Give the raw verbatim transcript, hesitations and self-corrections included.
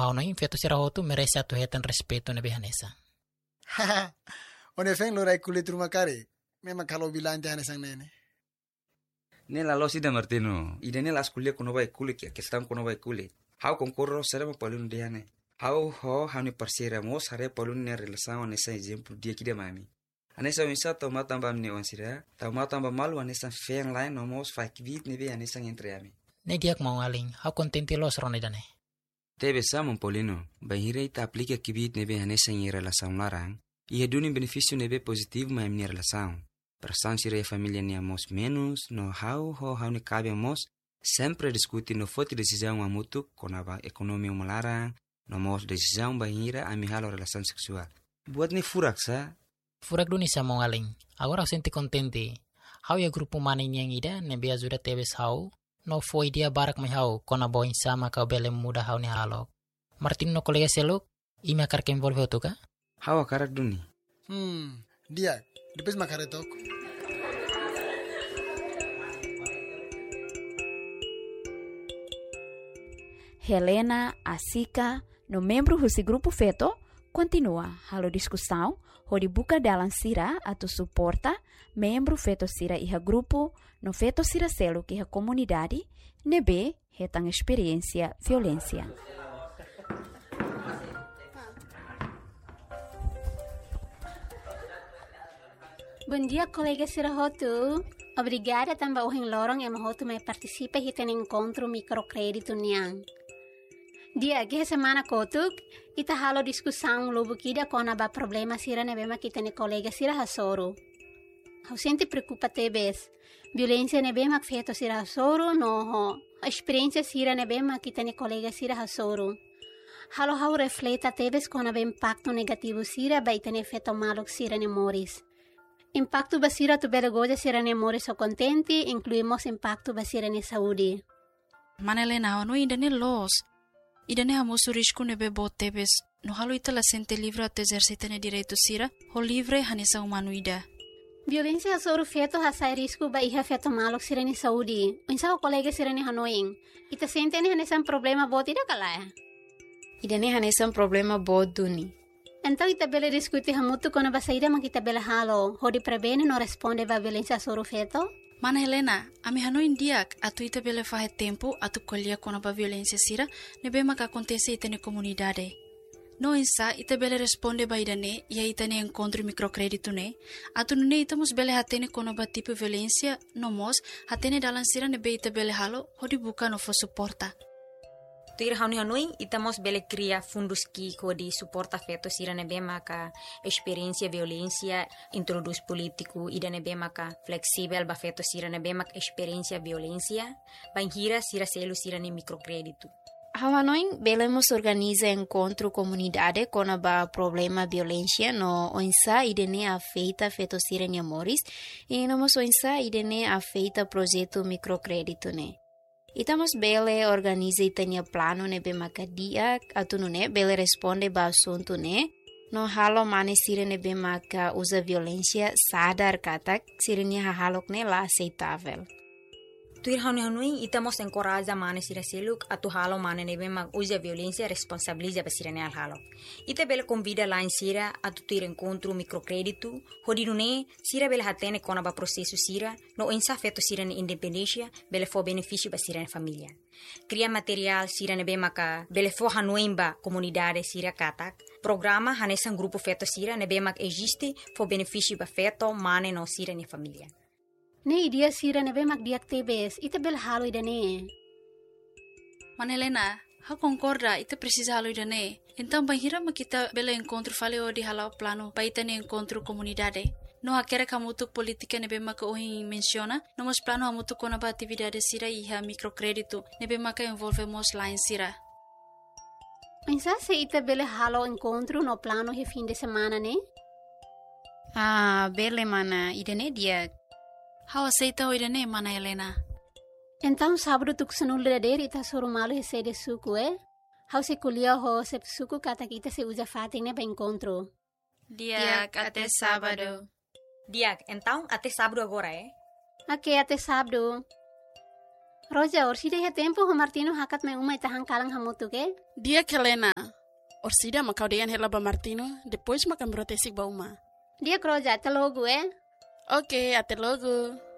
hau no infeto sira hotu merece atu hetan respeto na behanesa. Haha, one feng lorai kulit rumah kare. Memang kalau bilang jangan sang nene. Nela lo sida Martino, ida nela as kuliah kono vai kulit ya, kestam kono vai kulit. Hau concorro será ma palun dia ne. Hau ho hau ni parceira mos hare palun ne relação nessa exemplo dia que de mami. Anessa misa toma tamba ne onsira, toma tamba malu anessa feng lain no mos fai kvit ne be anessa entre ami. Ne diak mau aling, hau contenti los rone dane. Tebe samon Paulino, bahira ita aplica kvit ne be anessa em relação larang, e redune benefício ne be positivo ma em relação. Perasaan sira e família ne amos menos, no hau ho hau ne cabe amos, sempre discutir no forte decisão a mutu com a economia malarang, no mos decisão bahira a mihalo relação sexual. Buat ne furak sa? Furak duni sa mau aling, agora senti contente. Hau ya grupo manin yang ida ne be ajuda tebes hau, no foi dia barak mai hau kona boin sama kau bele muda hau ne halok. Martin no kolega seluk, ime akar ke envolve hotu ka? Hau akarak duni. Hmm, dia, depois makare tok. Helena, Asika, no membro desse grupo feto, continua a discussão, onde buka dalam sira atau suporta membro feto sira iha grupo, no feto sira selo que a comunidade, nebe hetang experiência violência. Bom dia, colega Sirahotu. Obrigada também ao Lorong e Mahotu me participa e tem encontro microcrédito niang. Dia que semana kotuk ita halo discussão lobo kida kona ba problema sira ne bema kita ne colega sira hasoro. Hau sente preocupa tebes. Violência ne bema feto sira hasoro no ho. A experiência sira ne bema kita ne colega sira hasoro. Halo hau refleta tebes kona ba impacto negativo sira ba ita ne feto malok sira ne moris. Impacto basira tu bela goja sira ne moris o contenti, incluímos impacto basira ne saúde. Manelena, no ainda ne los. Ida ne hamusu risco ne bebo tebes, no halo ita la sente livre ato exercita ne direito sira, ho livre hanesa humano ida. Violência sobre feto hasai risco ba iha feto malok sira ne saúde. Unsa o colega sira ne hanoing. Ita sente ne hanesa um problema bot ida kalaya. Ida ne hanesa um problema bot duni. Então ita bela discute hamutu kono ba saída ma kita bela halo, ho di prebene no responde ba violência sobre feto. Mana Helena, ami hano indiak atu ita bele fahe tempo atu kolia kono ba violência sira nebe maka acontece ita ne comunidade. No insa ita bele responde ba idane ia ita ne encontro microcrédito ne atu ne ita mus bele hatene kono ba tipo violência no mos hatene dalan sira nebe ita bele halo hodi buka no fo suporta. Tuir hauni hanui itamos bele cria fundos ki di suporta feto sira nebe maka experiência violência introduz político ida nebe maka flexível ba feto sira nebe maka experiência violência banhira sira selo sira ne microcrédito. Hanoi belemos organiza encontro comunidade com a problema violência no onsa idene afeita feto sira ne moris e no mos onsa idene afeita projeto microcrédito ne. Itamos bele organiza itania plano ne be makadia atunu ne bele responde ba assunto ne no halo mane sira ne be maka usa violência sadar katak sira ne halok ne la aceitável. Tuir hanu hanui itamos encoraja mane sira seluk atu halo mane ne be mak usa violência responsabiliza ba sira ne al halo. Ita bele convida lá em sira atu tuir encontro microcrédito hodinu ne sira bele hatene kona ba processo sira no ensa feto sira ne independência bele fo benefício ba sira ne família. Cria material sira ne be maka bele fo hanui ba comunidade sira katak. Programa hanesan grupo feto sira ne be mak existe fo benefício ba feto mane no sira ne família. Ne idia sira ne be mak diak tebes ita bel halo ida ne. Manelena, ha concorda ita precisa halo ida ne. Então banhira ma kita bela encontro fale o di halau plano pa ita ne encontro comunidade. No hakere kamutuk politika ne be maka ohin menciona, no mos plano hamutuk kona ba atividade sira iha microcrédito ne be maka envolve mos line sira. Pensa se ita bele halo encontro no plano he fim de semana ne? Ah, bele mana ida ne dia. How aceita o idane, mana Helena? Então sábado tu kusanul dader ita soro malo hese de suku eh? How se kulia ho se suku kata kita se usa fating ne ba encontro. Diak até sábado. Diak, então até sábado agora eh? Ok, até sábado. Roja, orsida he tempo ho Martino hakat me uma itahan kalang hamutu ke? Dia Kelena. Orsida makau dean hela ba Martino, depois makan brotesik ba uma. Dia kroja, até logo, eh? Ok, até logo.